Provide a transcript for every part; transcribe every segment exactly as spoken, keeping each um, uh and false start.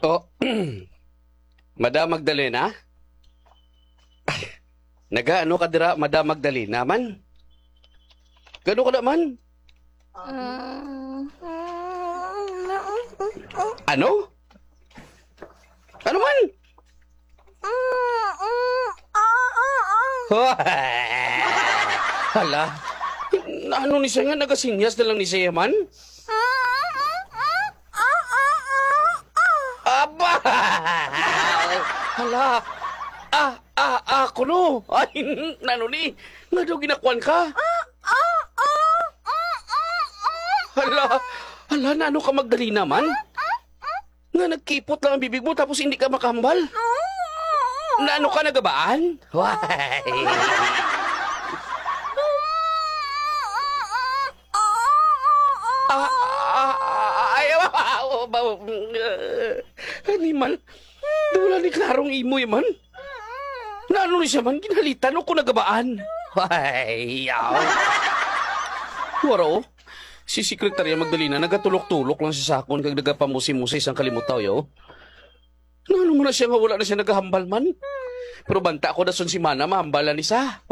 Oh, Madam Magdalena? Nagaano ka dira, Madam Magdalena man? Gano ka naman? Ano? Ano man? Hala, ano ni siya nga, nagasinyas na lang ni siya man? Aba! Hala! Ah, ah, ah, kuno! Ay, nano ni? Nga daw ginakuan ka? Hala! Hala, nano ka Magdali naman? Nga nagkipot lang ang bibig mo tapos hindi ka makahambal? Nano ka nagabaan? Why? Ah, ah, ah, ay, ah, animal, dula ni Klarong imoy man. Naano ni siya man, ginalitan o kung nagabaan. Ay, yaw. Waro, si Sekretarya Magdalena nagatulok-tulok lang sa sakon kag nagapamusi-musi isang kalimutaw, yo. Naano mo na siya nga wala na siya nagahambal man. Pero banta ako na son si Mana, mahambalan ni sa.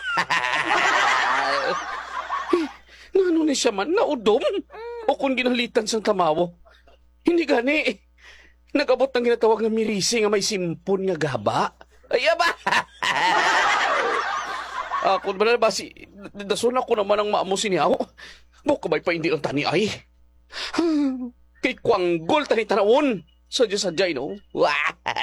Naano ni siya man, naudom. O kung ginalitan sang tamawo. Hindi gani. Nag-abot ng ginatawag na mirisi nga may simpon nga gaba. Ay, aba! Ako ba na ba si... Dasun ako naman ang maamusin niya. Buka ba'y pa hindi ang tani ay? Kay Kwanggol tani tanawon. Sadya-sadya, no?